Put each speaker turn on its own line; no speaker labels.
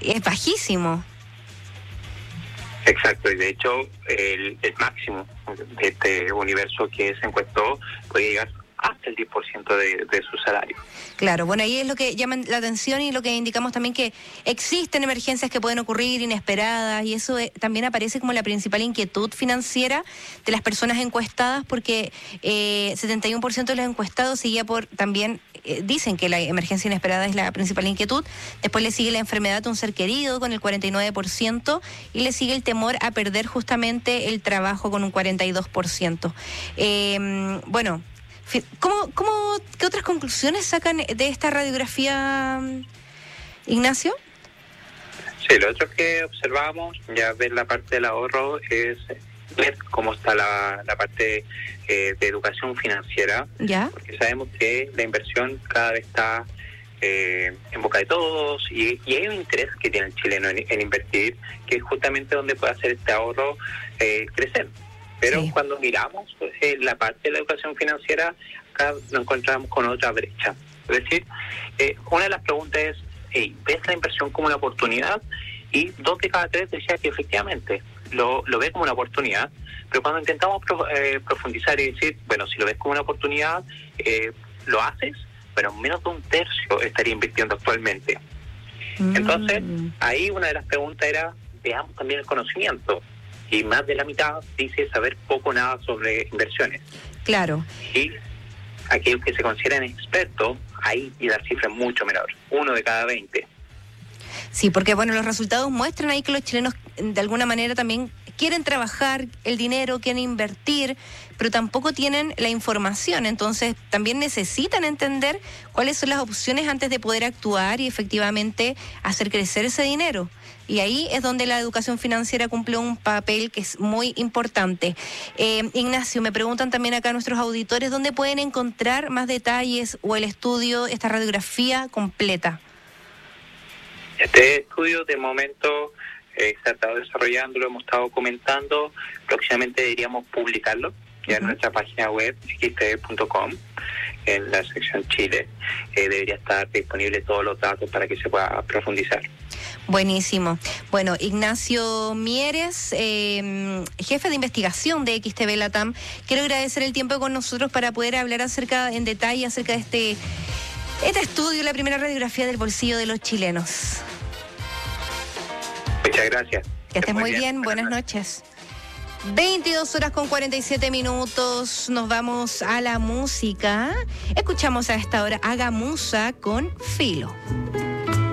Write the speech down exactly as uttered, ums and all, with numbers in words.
es bajísimo.
Exacto, y de hecho el, el máximo de este universo que se encuestó puede llegar hasta el diez por ciento de, de su salario.
Claro, bueno, ahí es lo que llama la atención y lo que indicamos también que existen emergencias que pueden ocurrir inesperadas y eso eh, también aparece como la principal inquietud financiera de las personas encuestadas porque eh, setenta y uno por ciento de los encuestados seguía por también, eh, dicen que la emergencia inesperada es la principal inquietud, después le sigue la enfermedad de un ser querido con el cuarenta y nueve por ciento y le sigue el temor a perder justamente el trabajo con un cuarenta y dos por ciento. Eh, bueno, ¿Cómo, cómo, ¿Qué otras conclusiones sacan de esta radiografía, Ignacio?
Sí, lo otro que observamos, ya ver la parte del ahorro, es ver cómo está la, la parte eh, de educación financiera.
¿Ya?
Porque sabemos que la inversión cada vez está eh, en boca de todos y, y hay un interés que tiene el chileno en, en invertir, que es justamente donde puede hacer este ahorro eh, crecer. Pero sí, cuando miramos pues, eh, la parte de la educación financiera, acá nos encontramos con otra brecha. Es decir, eh, una de las preguntas es, hey, ¿ves la inversión como una oportunidad? Y dos de cada tres decía que efectivamente lo, lo ve como una oportunidad, pero cuando intentamos pro, eh, profundizar y decir, bueno, si lo ves como una oportunidad, eh, lo haces, pero menos de un tercio estaría invirtiendo actualmente. Mm. Entonces, ahí una de las preguntas era, veamos también el conocimiento. Y más de la mitad dice saber poco o nada sobre inversiones.
Claro.
Y aquellos que se consideran expertos, ahí y dar cifras mucho menor, uno de cada veinte.
Sí, porque bueno, los resultados muestran ahí que los chilenos de alguna manera también quieren trabajar el dinero, quieren invertir, pero tampoco tienen la información, entonces también necesitan entender cuáles son las opciones antes de poder actuar y efectivamente hacer crecer ese dinero. Y ahí es donde la educación financiera cumple un papel que es muy importante. Eh, Ignacio, me preguntan también acá nuestros auditores, ¿dónde pueden encontrar más detalles o el estudio, esta radiografía completa?
Este estudio de momento eh, se ha estado desarrollando, lo hemos estado comentando, próximamente deberíamos publicarlo ya uh-huh. en nuestra página web, x t v punto com, en la sección Chile. Eh, debería estar disponible todos los datos para que se pueda profundizar.
Buenísimo. Bueno, Ignacio Mieres, eh, jefe de investigación de X T V Latam, quiero agradecer el tiempo con nosotros para poder hablar acerca en detalle acerca de este, este estudio, la primera radiografía del bolsillo de los chilenos.
Muchas gracias.
Que estés muy bien, bien. Buenas noches. veintidós horas con cuarenta y siete minutos, nos vamos a la música. Escuchamos a esta hora a Gamuza con Filo.